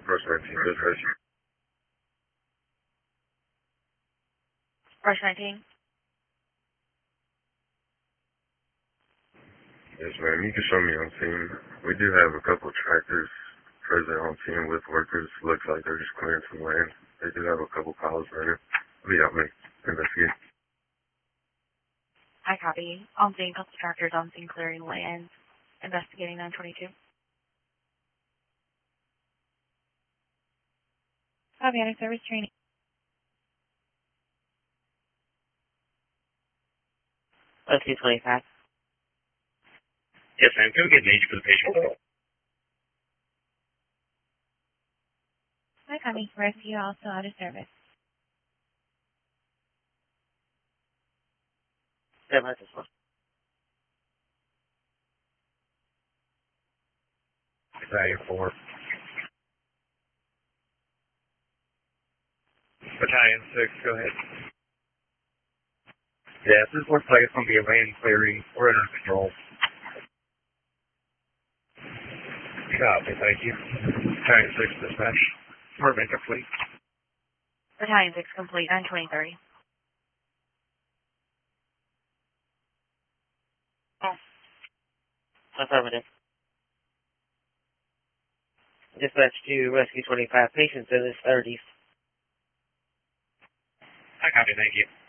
Rush 19, dispatch. Rush 19. Yes, ma'am. You can show me on scene. We do have a couple tractors present on scene with workers. Looks like they're just clearing some land. They do have a couple piles running. We help me investigate. I copy. On scene, couple tractors on scene clearing land. Investigating 922. Copy, out of service training. Rescue 25. Yes, ma'am. Can we get an age for the patient? Hi, copy. Rescue also out of service. 7 this one. Battalion 4. Battalion 6, go ahead. Yes, this looks like it's going to be a land clearing. We're under control. Copy, thank you. Battalion 6, dispatch. Department complete. Battalion 6 complete, 92030. Affirmative. Dispatch to Rescue 25, patients in his 30s. I copy, thank you.